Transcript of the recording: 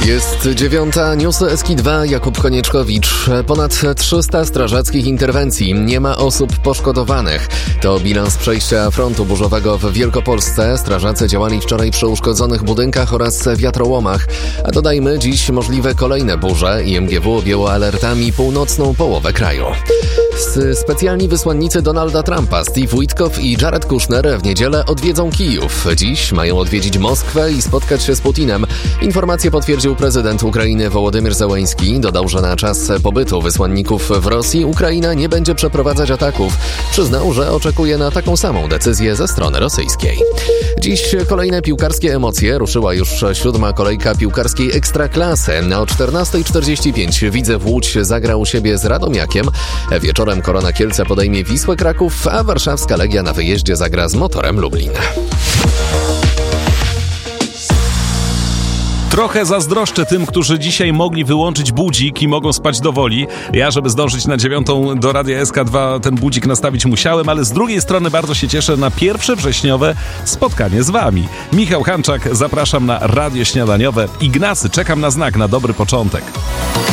Jest 9:00, newsy SK2, Jakub Konieczkowicz. Ponad 300 strażackich interwencji, nie ma osób poszkodowanych. To bilans przejścia frontu burzowego w Wielkopolsce. Strażacy działali wczoraj przy uszkodzonych budynkach oraz wiatrołomach. A dodajmy, dziś możliwe kolejne burze. IMGW objęło alertami północną połowę kraju. Specjalni wysłannicy Donalda Trumpa, Steve Witkoff i Jared Kushner w niedzielę odwiedzą Kijów. Dziś mają odwiedzić Moskwę i spotkać się z Putinem. Informację potwierdził prezydent Ukrainy Wołodymyr Zełenski. Dodał, że na czas pobytu wysłanników w Rosji Ukraina nie będzie przeprowadzać ataków. Przyznał, że oczekuje na taką samą decyzję ze strony rosyjskiej. Dziś kolejne piłkarskie emocje. Ruszyła już 7. kolejka piłkarskiej Ekstraklasy. O 14:45 Widzew Łódź zagra u siebie z Radomiakiem. Wieczorem Korona Kielce podejmie Wisłę Kraków, a warszawska Legia na wyjeździe zagra z Motorem Lublin. Trochę zazdroszczę tym, którzy dzisiaj mogli wyłączyć budzik i mogą spać do woli. Ja, żeby zdążyć na 9:00 do Radia SK2, ten budzik nastawić musiałem, ale z drugiej strony bardzo się cieszę na pierwsze wrześniowe spotkanie z wami. Michał Hanczak, zapraszam na Radio Śniadaniowe. Ignacy, czekam na znak, na dobry początek.